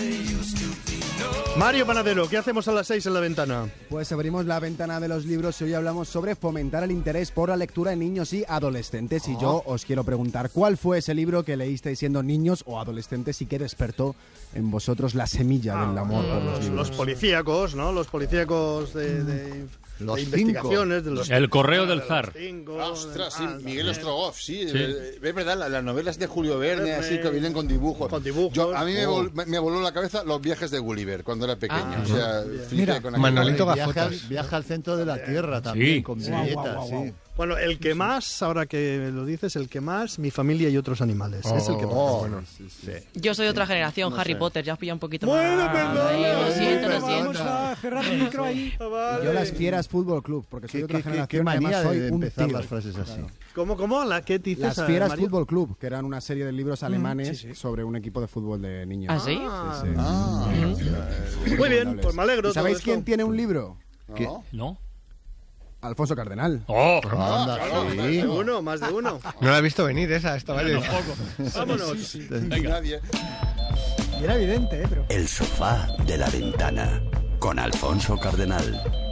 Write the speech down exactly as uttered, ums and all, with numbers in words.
Mario Panadero, ¿qué hacemos a las seis en La Ventana? Pues abrimos la ventana de los libros y hoy hablamos sobre fomentar el interés por la lectura en niños y adolescentes. Y yo os quiero preguntar, ¿cuál fue ese libro que leísteis siendo niños o adolescentes y que despertó en vosotros la semilla del amor por los libros? Los policíacos, ¿no? Los policíacos de, de, los de investigaciones. De los El correo del zar. Cinco, Ostras, sí, ah, Miguel Ostrogoff, sí. Sí. Es verdad, la- las novelas de Julio Verne, Verne, así que vienen con dibujos. con dibujos. Yo, a mí me, Oh. vol- me voló la cabeza los viajes de Gulliver cuando era pequeño. Ah. o sea, flipé Mira, con aquello. Manolito Vale. Gafotas. Viaja, viaja al centro de la Tierra también, Sí. con Sí. viñetas, Guau, guau, guau, sí. Bueno, el que más, ahora que lo dices, el que más, Mi familia y otros animales. Es el que más. Oh, bueno, Yo soy de otra generación, Harry Potter, ya os pilla un poquito Bueno, más. perdona, Ahí, lo siento, lo perdona. siento. Vamos a cerrar el micro ahí. Ah, vale. Yo las Fieras Fútbol Club, porque soy ¿Qué, de otra qué, qué, generación qué y además manía soy de un empezar tigre. las frases así. ¿Cómo, cómo? ¿La qué dices, Las Fieras Mario? Fútbol Club, que eran una serie de libros alemanes sí, sí. sobre un equipo de fútbol de niños. ¿Ah, sí? Ah, Sí, sí. Muy bien, pues me alegro. ¿Y sabéis todo quién esto. tiene un libro? ¿No? ¿No? Alfonso Cardenal. ¡Oh! Anda, Claro, sí. más de uno, más de uno. No la he visto venir esa, esta vez. Vámonos. Nadie. Y era evidente, ¿eh? Pero... El sofá de La Ventana con Alfonso Cardenal.